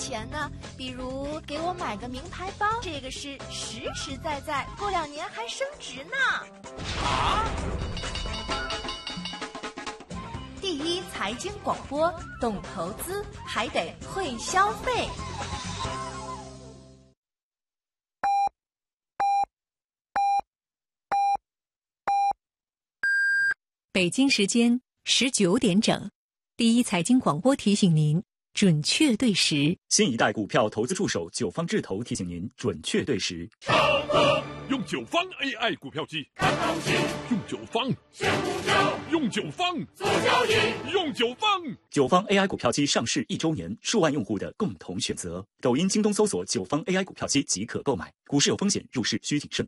钱呢，比如给我买个名牌包，这个是实实在在，过2年还升值呢。 啊！ 第一财经广播，懂投资还得会消费。 北京时间19点整，第一财经广播提醒您准确对时。 新一代股票投资助手九方智投提醒您准确对时。 用九方 AI 股票机，看东西；用九方选股票，用九方做交易，用九方。 九方 AI 股票机上市1周年，数万用户的共同选择。抖音、京东搜索九方 AI 股票机即可购买。股市有风险，入市需谨慎。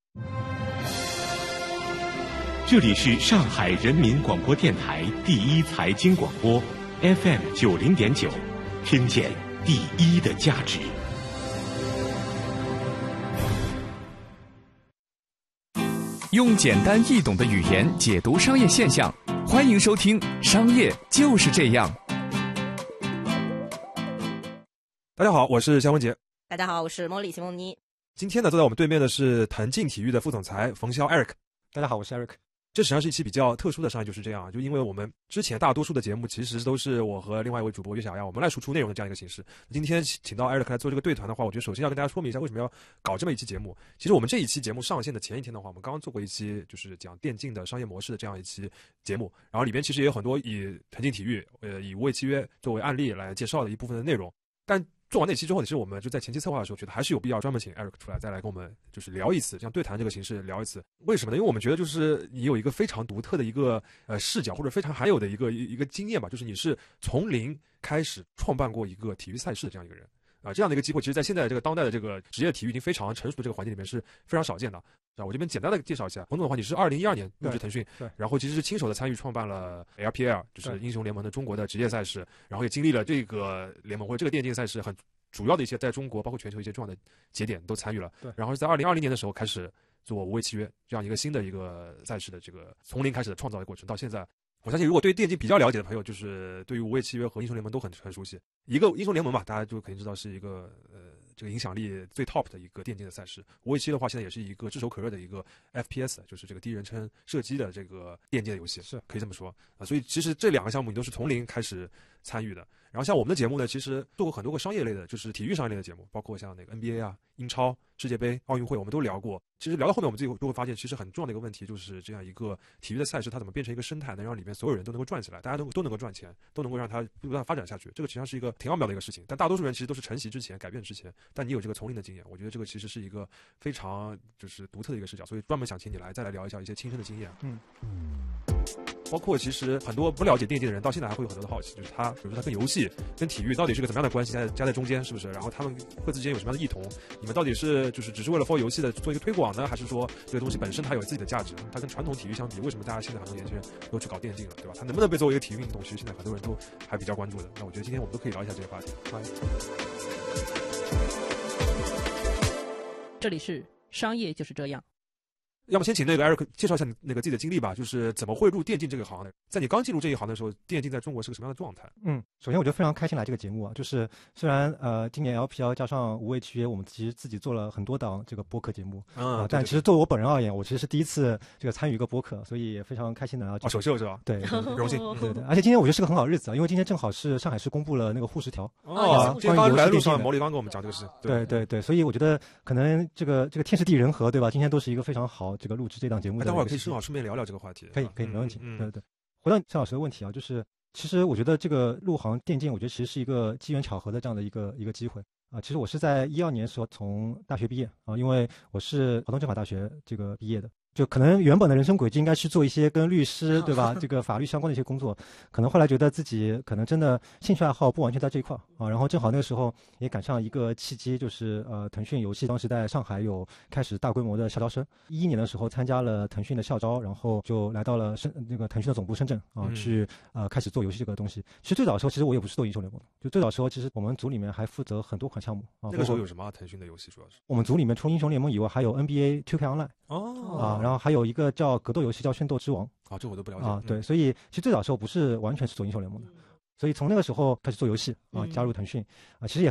这里是上海人民广播电台第一财经广播 FM 90.9，听见第一的价值。 用简单易懂的语言解读商业现象，欢迎收听《商业就是这样》。 大家好，我是肖文杰。 大家好，我是莫里西蒙尼。 今天呢，坐在我们对面的是腾劲体育的副总裁冯潇 Eric。 大家好，我是 Eric。 这实际上是一期比较特殊的商业就是这样，就因为我们之前大多数的节目其实都是我和另外一位主播岳小亚我们来输出内容的这样一个形式。今天请到 Eric 来做这个对团的话，我觉得首先要跟大家说明一下为什么要搞这么一期节目。其实我们这一期节目上线的前一天的话，我们刚刚做过一期就是讲电竞的商业模式的这样一期节目，然后里边其实也有很多以腾劲体育以无畏契约作为案例来介绍的一部分的内容。但做完那期之后，其实我们就在前期策划的时候，觉得还是有必要专门请 Eric 出来，再来跟我们就是聊一次，这样对谈这个形式聊一次。为什么呢？因为我们觉得就是你有一个非常独特的一个视角，或者非常罕有的一个经验吧，就是你是从零开始创办过一个体育赛事的这样一个人啊，这样的一个机会，其实在现在这个当代的这个职业体育已经非常成熟的这个环境里面是非常少见的。我这边简单的介绍一下，冯总的话，你是2012年入职腾讯， 对， 然后其实是亲手的参与创办了 LPL， 就是英雄联盟的中国的职业赛事，然后也经历了这个联盟或者这个电竞赛事很主要的一些在中国包括全球一些重要的节点都参与了， 对， 然后是在2020年的时候开始做无畏契约这样一个新的一个赛事的这个从零开始的创造的过程，到现在。我相信，如果对电竞比较了解的朋友，就是对于无畏契约和英雄联盟都很熟悉。一个英雄联盟嘛，大家就肯定知道是一个这个影响力最 top 的一个电竞的赛事。无畏契约的话，现在也是一个炙手可热的一个 FPS， 就是这个第一人称射击的这个电竞的游戏， 是可以这么说啊。所以其实这两个项目你都是从零开始参与的。然后像我们的节目呢，其实做过很多个商业类的，就是体育商业类的节目，包括像那个 NBA 啊、英超、世界杯、奥运会，我们都聊过。其实聊到后面，我们自己都会发现，其实很重要的一个问题就是这样一个体育的赛事，它怎么变成一个生态，能让里面所有人都能够赚起来，大家都能够赚钱，都能够让它不断发展下去。这个实际上是一个挺奥妙的一个事情。但大多数人其实都是承袭之前、改变之前，但你有这个从零的经验，我觉得这个其实是一个非常就是独特的一个视角。所以专门想请你来再来聊一下一些亲身的经验。包括其实很多不了解电竞的人到现在还会有很多的好奇，就是他比如说他跟游戏跟体育到底是个怎么样的关系，加在中间是不是？然后他们各自之间有什么样的异同？你们到底是就是只是为了 for 游戏的做一个推广呢，还是说这个东西本身它有自己的价值？它跟传统体育相比，为什么大家现在很多年轻人都去搞电竞了，对吧？它能不能被作为一个体育运动？其实现在很多人都还比较关注的。那我觉得今天我们都可以聊一下这个话题。欢迎。 这里是商业就是这样。 要么先请那个 Eric 介绍一下你那个自己的经历吧，就是怎么会入电竞这个行的？在你刚进入这一行的时候，电竞在中国是个什么样的状态？ 首先我就非常开心来这个节目啊，就是虽然今年 LPL 加上无畏契约，我们其实自己做了很多档这个播客节目但其实作为我本人而言，我其实是第一次这个参与一个播客，所以也非常开心的啊。 首秀是吧？ 对， 荣幸。 对，而且今天我觉得是个很好日子啊，因为今天正好是上海市公布了那个护10条今天刚来路上，毛利刚跟我们讲这个事。 对，所以我觉得可能这个天时地人和，对吧？今天都是一个非常好这个录制这档节目的。 待会儿可以正好顺便聊聊这个话题。 可以，没问题。对。回到夏老师的问题啊，就是其实我觉得这个入行电竞，我觉得其实是一个机缘巧合的这样的一个机会啊。其实我是在2012年的时候从大学毕业啊，因为我是华东政法大学这个毕业的。就可能原本的人生轨迹应该去做一些跟律师，对吧？这个法律相关的一些工作，可能后来觉得自己可能真的兴趣爱好不完全在这一块啊。然后正好那个时候也赶上一个契机，就是腾讯游戏当时在上海有开始大规模的校招生。2011年的时候参加了腾讯的校招，然后就来到了那个腾讯的总部深圳啊，去开始做游戏这个东西。其实最早的时候，其实我也不是做英雄联盟的，就最早的时候，其实我们组里面还负责很多款项目啊。 那个时候有什么腾讯的游戏？主要是我们组里面除了英雄联盟以外，还有 NBA 2K Online 然后还有一个叫格斗游戏叫《炫斗之王》 这我都不了解啊。对，所以其实最早的时候不是完全是做英雄联盟的，所以从那个时候开始做游戏啊，加入腾讯啊，其实也